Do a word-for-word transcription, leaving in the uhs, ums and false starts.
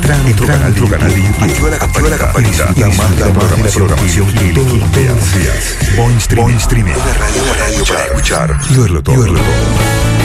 Entra a nuestro canal de YouTube, activa la campanita y disfruta más de la programación que todos los días. Buen Streaming, una radio para escuchar y verlo todo.